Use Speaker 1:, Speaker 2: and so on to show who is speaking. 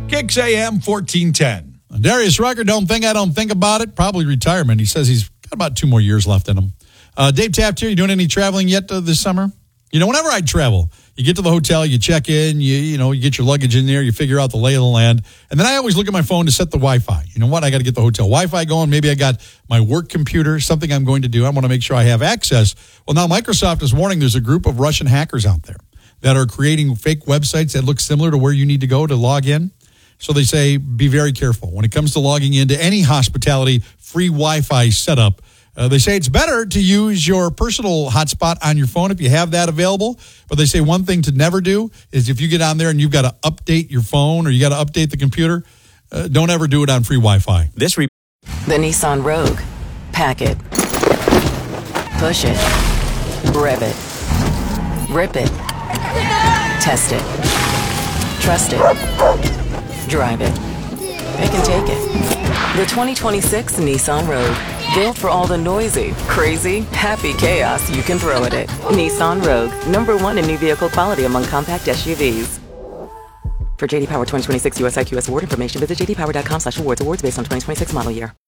Speaker 1: Kicks AM 1410.
Speaker 2: Darius Rucker, don't think about it. Probably retirement. He says he's got about 2 more years left in him. Dave Taft here. You doing any traveling yet this summer? You know, whenever I travel, you get to the hotel, you check in, you get your luggage in there, you figure out the lay of the land. And then I always look at my phone to set the Wi-Fi. You know what? I got to get the hotel Wi-Fi going. Maybe I got my work computer, something I'm going to do. I want to make sure I have access. Well, now Microsoft is warning there's a group of Russian hackers out there that are creating fake websites that look similar to where you need to go to log in. So they say, be very careful. When it comes to logging into any hospitality free Wi-Fi setup, they say it's better to use your personal hotspot on your phone if you have that available. But they say one thing to never do is if you get on there and you've got to update your phone or you got to update the computer, don't ever do it on free Wi-Fi.
Speaker 3: The Nissan Rogue. Pack it. Push it. Rev it. Rip it. Test it. Trust it. Drive it. Pick and take it. The 2026 Nissan Rogue. Built for all the noisy, crazy, happy chaos you can throw at it. Nissan Rogue. #1 in new vehicle quality among compact SUVs. For JD Power 2026 US IQS award information, visit jdpower.com/awards. Awards based on 2026 model year.